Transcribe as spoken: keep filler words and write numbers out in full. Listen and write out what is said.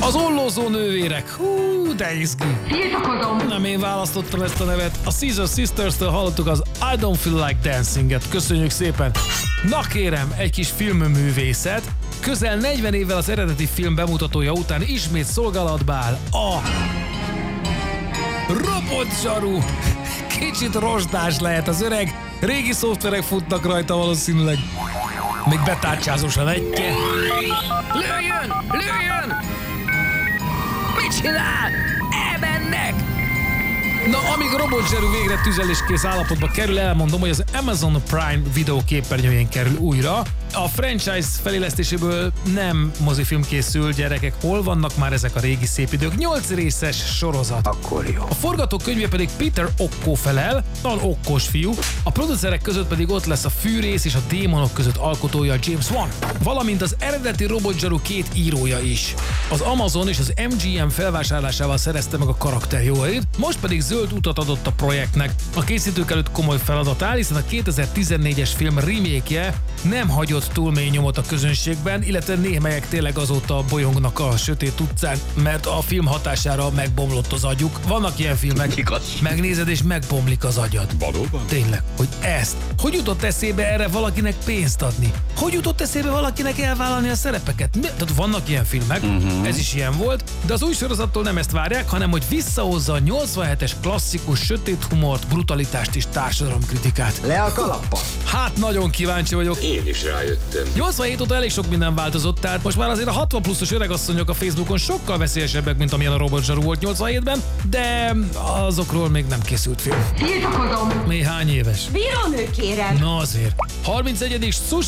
Az ollózó nővérek. Hú, de izgi. Tiltakozom! Nem én választottam ezt a nevet. A Scissor Sisters-től hallottuk az I Don't Feel Like Dancing-et. Köszönjük szépen. Na kérem, egy kis filmművészet. Közel negyven évvel az eredeti film bemutatója után ismét szolgálatba áll a robotzsaru. Kicsit rozsdás lehet az öreg. Régi szoftverek futnak rajta valószínűleg. Még betárcsázósan egyke. Lőjön! Lőjön! Mit csinál? Elmennek! Na, amíg a robotzsaru végre tüzeléskész állapotba kerül, elmondom, hogy az Amazon Prime videóképernyőjén kerül újra. A franchise felélesztéséből nem mozifilm készül, gyerekek, hol vannak már ezek a régi szép idők? nyolc részes sorozat. Akkor jó. A forgatókönyvje pedig Peter Okko felel, tan okos fiú, a producerek között pedig ott lesz a fűrész és a démonok között alkotója James Wan, valamint az eredeti robotzsaru két írója is. Az Amazon és az em gé em felvásárlásával szerezte meg a karakterjogait, most pedig zöld utat adott a projektnek. A készítők előtt komoly feladat áll, hiszen a kétezer-tizennégyes film remake-je nem hagyott túl mély nyomot a közönségben, illetve némelyek tényleg azóta bolyongnak a sötét utcán, mert a film hatására megbomlott az agyuk. Vannak ilyen filmek, Igaz. megnézed és megbomlik az agyad. Valóban? Tényleg, hogy ezt. Hogy jutott eszébe erre valakinek pénzt adni? Hogy jutott eszébe valakinek elvállalni a szerepeket? Mi? Tehát vannak ilyen filmek, uh-huh. ez is ilyen volt, de az új sorozattól nem ezt várják, hanem hogy visszahozza a nyolcvanhetes klasszikus sötét humort, brutalitást és társadalomkritikát. Le a kalappal! Hát nagyon kíváncsi vagyok. Én is rájöttem. nyolcvanhét óta elég sok minden változott, tehát most már azért a hatvan pluszos öregasszonyok a Facebookon sokkal veszélyesebbek, mint amilyen a robotzsaru volt nyolcvanhétben, de azokról még nem készült film. Tiltakozom! Még hány éves? Bírónő, kérem! Na azért. harmincegyedik